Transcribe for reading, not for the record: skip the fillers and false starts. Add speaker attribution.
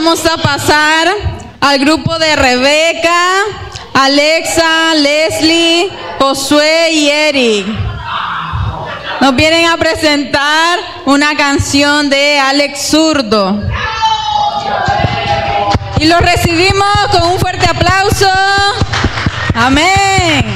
Speaker 1: vamos a pasar al grupo de Rebeca, Alexa, Leslie, Josué y Eric. Nos vienen a presentar una canción de Alex Zurdo. Y lo recibimos con un fuerte aplauso. Amén.